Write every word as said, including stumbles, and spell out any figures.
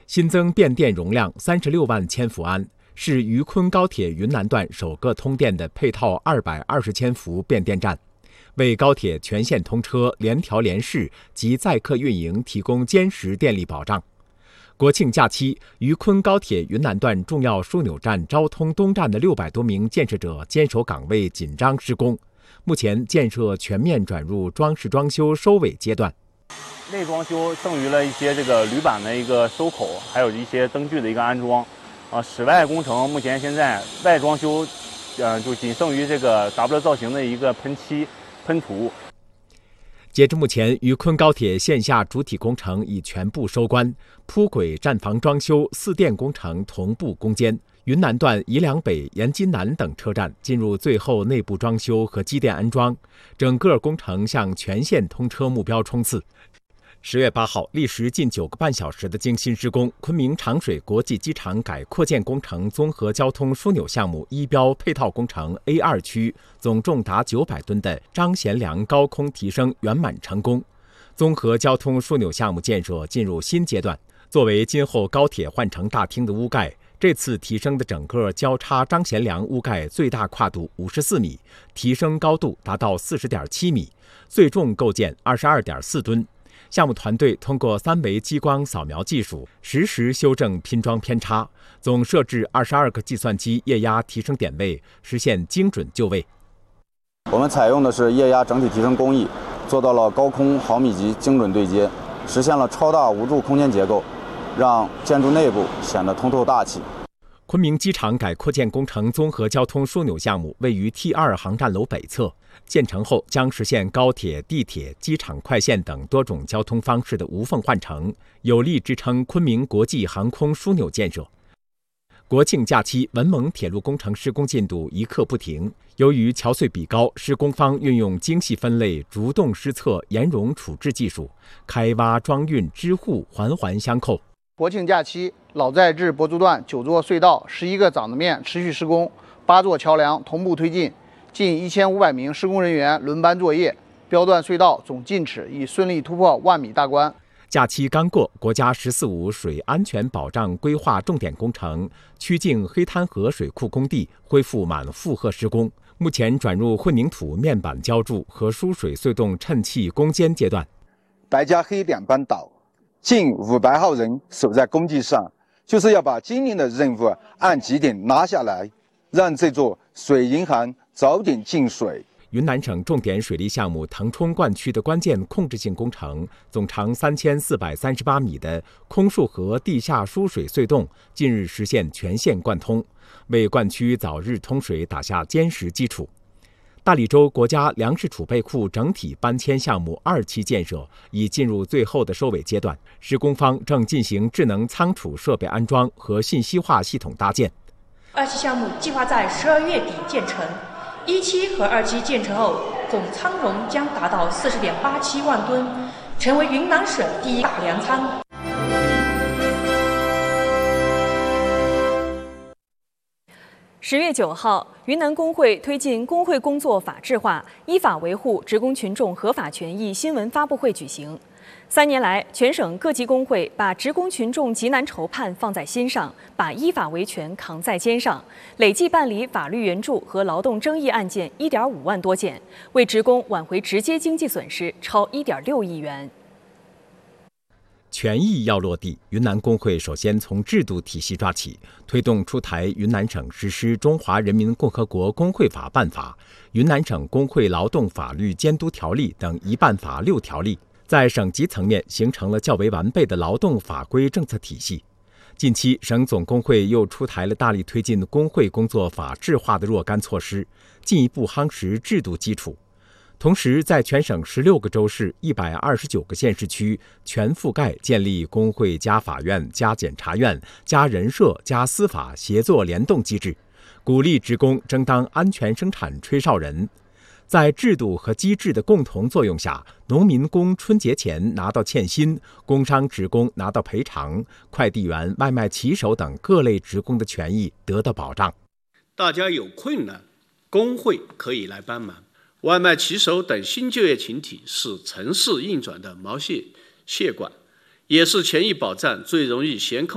新增变电容量三十六万千伏安，是渝昆高铁云南段首个通电的配套二百二十千伏变电站，为高铁全线通车、联调联试及载客运营提供坚实电力保障。国庆假期，渝昆高铁云南段重要枢纽站昭通东站的六百多名建设者坚守岗位，紧张施工。目前建设全面转入装饰装修收尾阶段。 内装修剩余了一些这个铝板的一个收口，还有一些灯具的一个安装。啊，室外工程目前现在外装修，呃，就仅剩于这个 W 造型的一个喷漆、喷涂。 截至目前，渝昆高铁线下主体工程已全部收官，铺轨、站房装修、四电工程同步攻坚。云南段宜良北、延津南等车站进入最后内部装修和机电安装，整个工程向全线通车目标冲刺。十月八号，历时近九个半小时的精心施工，昆明长水国际机场改扩建工程综合交通枢纽项目一标配套工程 A 二 区，总重达九百吨的张贤良高空提升圆满成功，综合交通枢纽项目建设进入新阶段。作为今后高铁换乘大厅的屋盖，这次提升的整个交叉张贤良屋盖最大跨度五十四米，提升高度达到四十点七米，最重构件二十二点四吨。项目团队通过三维激光扫描技术，实时修正拼装偏差，总设置二十二个计算机液压提升点位，实现精准就位。 我们采用的是液压整体提升工艺，做到了高空毫米级精准对接，实现了超大无柱空间结构，让建筑内部显得通透大气。 昆明机场改扩建工程综合交通枢纽项目位于 T 二 航站楼北侧，建成后将实现高铁、地铁、机场快线等多种交通方式的无缝换乘，有力支撑昆明国际航空枢纽建设。国庆假期，文蒙铁路工程施工进度一刻不停。由于桥隧比高，施工方运用精细分类、逐洞施测、岩溶处置技术，开挖、装运、支护环环相扣。 国庆假期，老寨至博珠段九座隧道、十一个掌子面持续施工，八座桥梁同步推进，近一千五百名施工人员轮班作业。标段隧道总进尺已顺利突破万米大关。 假期刚过，国家“十四五”水安全保障规划重点工程曲靖黑滩河水库工地恢复满负荷施工，目前转入混凝土面板浇筑和输水隧洞衬砌攻坚阶段。 白加黑两班倒。近五百号人守在工地上，就是要把今年的任务按几点拿下来，让这座水银行早点进水。 云南省重点水利项目腾冲灌区的关键控制性工程，总长三千四百三十八米的空束河地下输水隧洞近日实现全线贯通，为灌区早日通水打下坚实基础。大理州国家粮食储备库整体搬迁项目二期建设已进入最后的收尾阶段，施工方正进行智能仓储设备安装和信息化系统搭建。 二期项目计划在十二月底建成，一期和二期建成后，总仓容将达到四十点八七万吨，成为云南省第一大粮仓。 十月九号，云南工会推进工会工作法治化，依法维护职工群众合法权益新闻发布会举行。三年来，全省各级工会把职工群众急难愁盼放在心上，把依法维权扛在肩上，累计办理法律援助和劳动争议案件一点五万多件，为职工挽回直接经济损失超一点六亿元。 权益要落地，云南工会首先从制度体系抓起，推动出台云南省实施《中华人民共和国工会法》办法、云南省工会劳动法律监督条例等一办法六条例，在省级层面形成了较为完备的劳动法规政策体系。近期，省总工会又出台了大力推进工会工作法治化的若干措施，进一步夯实制度基础。同时，在全省十六个州市、一百二十九个县市区全覆盖建立工会加法院加检察院加人社加司法协作联动机制，鼓励职工争当安全生产吹哨人。在制度和机制的共同作用下，农民工春节前拿到欠薪，工商职工拿到赔偿，快递员、外卖骑手等各类职工的权益得到保障。 大家有困难，工会可以来帮忙。外卖骑手等新就业群体是城市运转的毛细血管，也是权益保障最容易悬空